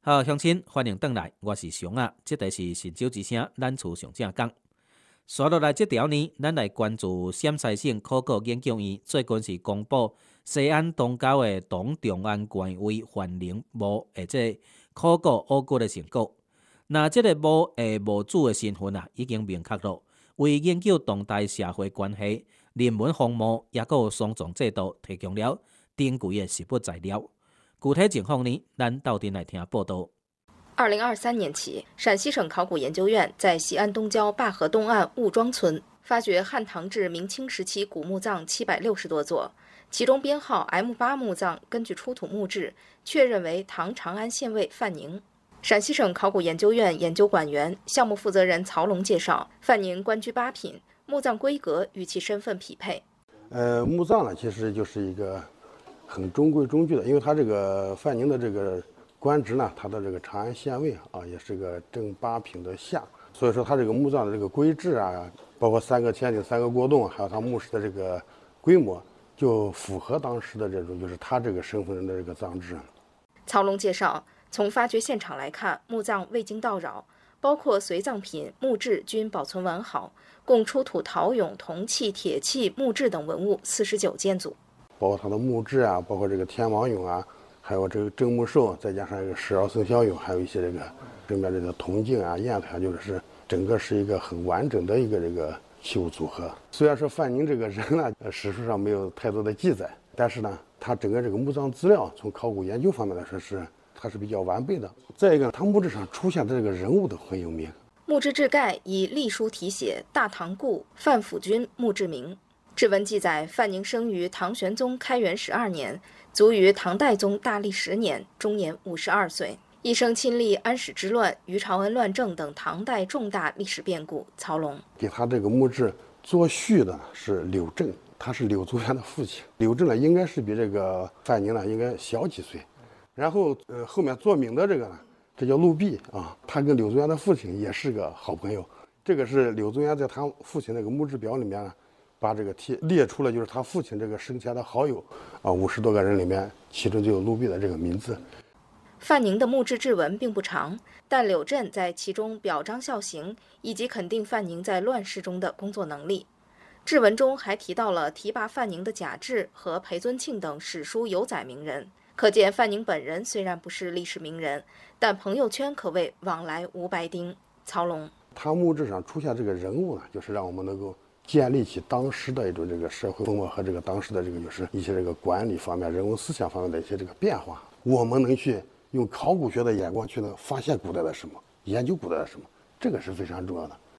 好，乡亲，欢迎回来，我是熊啊。这题是神州之声，咱厝上正讲。刷落来这条呢，咱来关注陕西省考古研究院最近是公布西安东郊的东长安县为范陵墓的这考古考古的成果。那这个墓的墓主的身份啊，已经明确了，为研究当代社会关系、人文风貌，也有丧葬制度提供了珍贵的实物材料。具体情况呢，咱到底来听报道。 2023年起，陕西省考古研究院在西安东郊灞河东岸雾庄村发掘汉唐至明清时期古墓葬760多座，其中编号 M8 墓葬根据出土墓志确认为唐长安县尉范宁。陕西省考古研究院研究馆员、项目负责人曹龙介绍，范宁官居8品，墓葬规格与其身份匹配。 墓葬呢，其实就是一个很中规中矩的，因为他这个范宁的这个官职呢，他的这个长安县尉啊，也是个正8品的下，所以说他这个墓葬的这个规制啊，包括3个天井、3个过洞，还有他墓室的这个规模，就符合当时的这种就是他这个身份人的这个葬制。 曹龙介绍，从发掘现场来看，墓葬未经盗扰，包括随葬品、墓志均保存完好，共出土陶俑、铜器、铁器、木质等文物49件组。 包括它的墓志啊，包括这个天王俑啊，还有这个郑木寿，再加上这个12生肖俑，还有一些这个正面这个铜镜啊、砚台，就是整个是一个很完整的一个这个器物组合。虽然说范宁这个人呢，史书上没有太多的记载，但是呢，他整个这个墓葬资料从考古研究方面来说它是比较完备的。再一个，他墓志上出现的这个人物都很有名。 墓志志盖以隶书题写“大唐故范辅君墓志铭”。志文记载，范宁生于唐玄宗开元12年，卒于唐代宗大历10年，终年52岁。一生亲历安史之乱、于朝恩乱政等唐代重大历史变故。曹龙给他这个墓志作序的是柳震，他是柳宗元的父亲。柳震呢，应该是比这个范宁呢应该小几岁。然后后面作铭的这个呢，这叫陆弼啊，他跟柳宗元的父亲也是个好朋友。这个是柳宗元在他父亲那个墓志表里面呢，把这个列出了就是他父亲这个生前的好友啊，50多个人里面，其中就有陆弼的这个名字。 范宁的墓志志文并不长，但柳震在其中表彰孝行，以及肯定范宁在乱世中的工作能力。志文中还提到了提拔范宁的贾至和裴尊庆等史书有载名人，可见范宁本人虽然不是历史名人，但朋友圈可谓往来无白丁。曹龙他墓志上出现这个人物呢，就是让我们能够建立起当时的一种这个社会风貌和这个当时的这个就是一些这个管理方面、人文思想方面的一些这个变化。我们能去用考古学的眼光去能发现古代的什么，研究古代的什么，这个是非常重要的。